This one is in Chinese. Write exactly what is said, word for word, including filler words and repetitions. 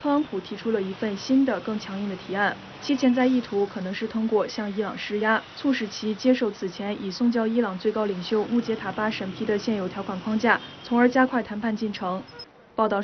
特朗普提出了一份新的、更强硬的提案，其潜在意图可能是通过向伊朗施压，促使其接受此前已送交伊朗最高领袖穆杰塔巴审批的现有条款框架，从而加快谈判进程。报道。